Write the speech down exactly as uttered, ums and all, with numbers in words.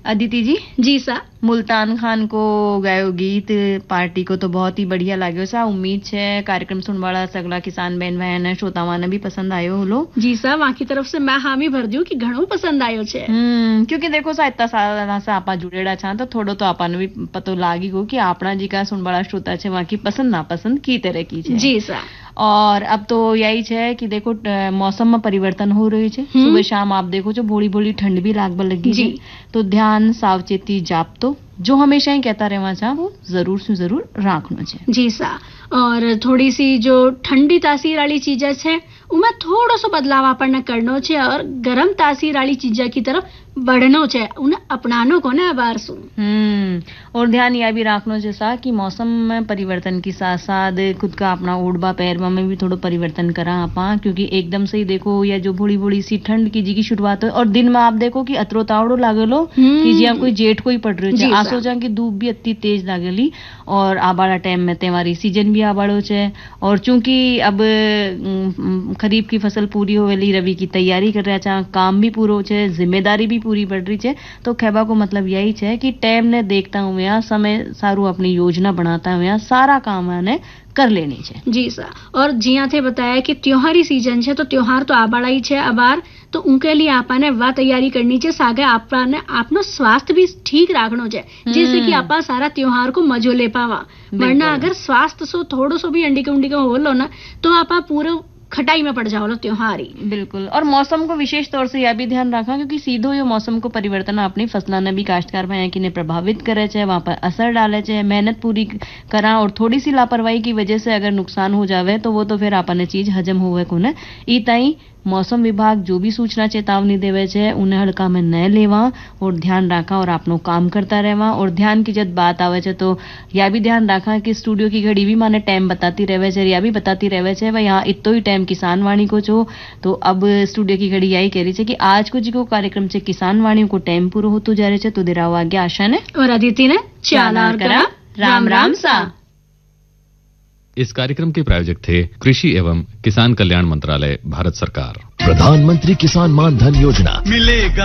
अदिति जी जी सा मुल्तान खान को गायो गीत पार्टी को तो बहुत ही बढ़िया लाग्यो सा। उम्मीद छे कार्यक्रम सुनवाड़ा सगला किसान बहन बहन श्रोतावां ने भी पसंद आयो होलो। जी सा वहां की तरफ से मैं हामी भर दूं कि घणो पसंद आयो छे। हम्म क्योंकि देखो सा इतना सारा से आपा जुड़ेड़ा छा तो थोड़ो तो आपा ने भी पतो लागी गो कि आपना जी का सुनवाड़ा श्रोता छे वहां की पसंद नापसंद की तरह की छे। जी सा और अब तो यही है कि देखो मौसम में परिवर्तन हो रही है। सुबह शाम आप देखो जो भोड़ी भोड़ी ठंड भी लागबा लगी है तो ध्यान सावचेती जाप तो जो हमेशा ही कहता रहना चाह वो जरूर से जरूर राखना चाहिए। जी सा और थोड़ी सी जो ठंडी तासीर वाली चीजें छे उमें थोड़ो सो बदलाव अपन करनो छे और गर्म तासीर वाली चीजें की तरफ बढ़नो छे उन्हें अपनानो को ना बार सु। हम्म और ध्यान यह भी रखनो जैसा कि मौसम में परिवर्तन के साथ साथ खुद का अपना ओढ़बा पैरवा में भी थोड़ा परिवर्तन करा आपा क्योंकि एकदम से ही देखो या जो भोड़ी भोड़ी सी ठंड की जी की शुरुआत हो और दिन में आप देखो कि अतरो तावड़ो लागेलो कि जी कोई जेठ कोई पड़ रही है आसो जा की धूप भी अति तेज लागेली और आबाड़ा टाइम में तेवारी सीजन भी आबाड़ो छे और चूंकि अब खरीफ की फसल पूरी होवेली रवि की तैयारी कर रहा छा काम भी पूरो छे जिम्मेदारी भी पूरी पड़ रही है तो कहबा को मतलब यही है कि टाइम ने देखता हुआ समय सारू अपनी योजना बनाता हुआ सारा काम ने कर लेनी है। जी सर और जिया थे बताया कि त्योहारी सीजन है तो त्योहार तो आबाड़ा ही है अबार तो उनके लिए आपा ने वह तैयारी करनी चाहिए सागे आपा ने आपनो स्वास्थ्य भी ठीक रखनो चाहिए जिससे कि आपा सारा त्योहार को मजो ले पावा वरना अगर स्वास्थ्य सो थोड़ो सो भी अंडी का उंडी का हो लो ना तो आपा पूरे खटाई में पड़ जाओ लो त्योहारी। बिल्कुल और मौसम को विशेष तौर से यह भी ध्यान रखा क्योंकि सीधो ये मौसम को परिवर्तन अपनी फसलों ने भी काश्तकार भाई की ने प्रभावित करे छे वहां पर असर डाले छे मेहनत पूरी करा और थोड़ी सी लापरवाही की वजह से अगर नुकसान हो जावे तो वो तो फिर आपने चीज हजम होवे को ने ई ताई मौसम विभाग जो भी सूचना चेतावनी देवे छे उन्हें हल्का में न लेवा और ध्यान रखा और अपनो काम करता रहवा और ध्यान की जब बात आवे छे तो यह भी ध्यान रखा कि स्टूडियो की घड़ी भी माने टाइम बताती रहे छे या भी बताती रहे छे भाई यहाँ इतो ही टाइम किसान वाणी को छो तो अब स्टूडियो की घड़ी यही कह रही है कि आज को जी को कार्यक्रम से किसान वाणी को टाइम पूरा होतो जा रहे छे तो देराव आगे आशा ने और अदिति ने चाला करा राम राम सा। इस कार्यक्रम के प्रायोजक थे कृषि एवं किसान कल्याण मंत्रालय भारत सरकार। प्रधानमंत्री किसान मान धन योजना मिलेगा